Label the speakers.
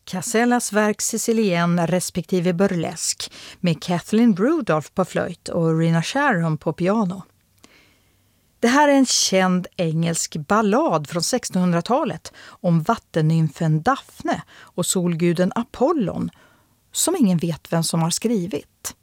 Speaker 1: Casellas verk Sicilienne respektive burlesk med Kathleen Rudolph på flöjt och Rina Sharon på piano. Det här är en känd engelsk ballad från 1600-talet om vattennymfen Daphne och solguden Apollon som ingen vet vem som har skrivit.